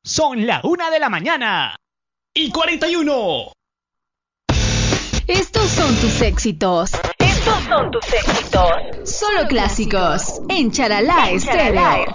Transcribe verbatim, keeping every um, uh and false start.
Son la una de la mañana y cuarenta y uno. Estos son tus éxitos. Estos son tus éxitos. Solo clásicos en Charalá Estéreo.